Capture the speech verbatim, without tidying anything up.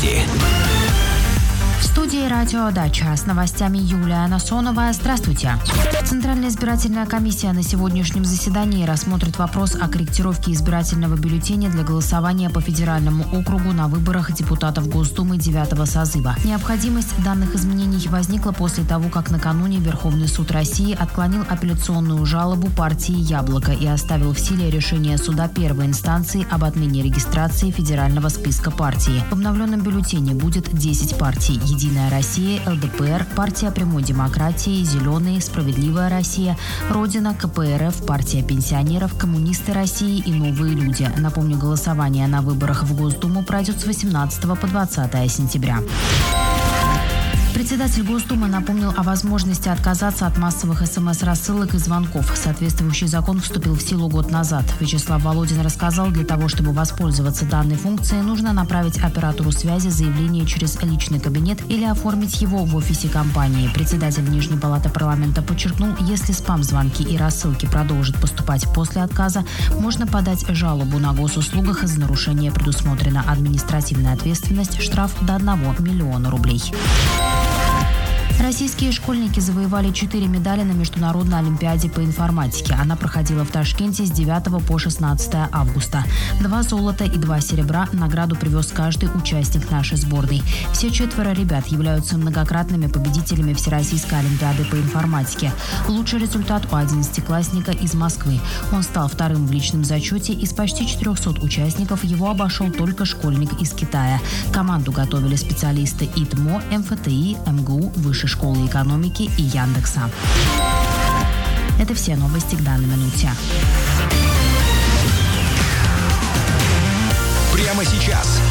новости. В студии «Радио Дача» с новостями Юлия Насонова. Здравствуйте. Центральная избирательная комиссия на сегодняшнем заседании рассмотрит вопрос о корректировке избирательного бюллетеня для голосования по федеральному округу на выборах депутатов Госдумы девятого созыва. Необходимость данных изменений возникла после того, как накануне Верховный суд России отклонил апелляционную жалобу партии «Яблоко» и оставил в силе решение суда первой инстанции об отмене регистрации федерального списка партии. В обновленном бюллетене будет десять партий: «Единая Россия», эл дэ пэ эр, партия прямой демократии, «Зеленые», «Справедливая Россия», «Родина», ка пэ эр эф, партия пенсионеров, «Коммунисты России» и «Новые люди». Напомню, голосование на выборах в Госдуму пройдет с восемнадцатого по двадцатое сентября. Председатель Госдумы напомнил о возможности отказаться от массовых смс-рассылок и звонков. Соответствующий закон вступил в силу год назад. Вячеслав Володин рассказал, для того, чтобы воспользоваться данной функцией, нужно направить оператору связи заявление через личный кабинет или оформить его в офисе компании. Председатель Нижней палаты парламента подчеркнул, если спам-звонки и рассылки продолжат поступать после отказа, можно подать жалобу на госуслугах. За нарушение предусмотрена административная ответственность, штраф до одного миллиона рублей. Российские школьники завоевали четыре медали на Международной олимпиаде по информатике. Она проходила в Ташкенте с девятого по шестнадцатое августа. Два золота и два серебра награду привез каждый участник нашей сборной. Все четверо ребят являются многократными победителями Всероссийской олимпиады по информатике. Лучший результат у одиннадцатиклассника из Москвы. Он стал вторым в личном зачете. Из почти четырехсот участников его обошел только школьник из Китая. Команду готовили специалисты ИТМО, эм эф тэ и, эм гэ у, Высшей школы экономики и Яндекса. Это все новости к данной минуте. Прямо сейчас